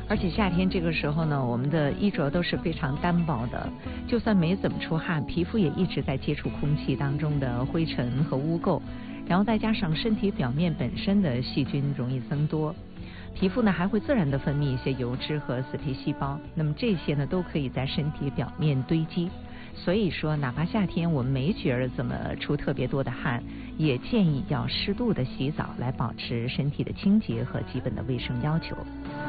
而且夏天这个时候呢，我们的衣着都是非常单薄的，就算没怎么出汗，皮肤也一直在接触空气当中的灰尘和污垢，然后再加上身体表面本身的细菌容易增多，皮肤呢还会自然的分泌一些油脂和死皮细胞，那么这些呢都可以在身体表面堆积。所以说，哪怕夏天我们没觉得怎么出特别多的汗，也建议要适度的洗澡，来保持身体的清洁和基本的卫生要求。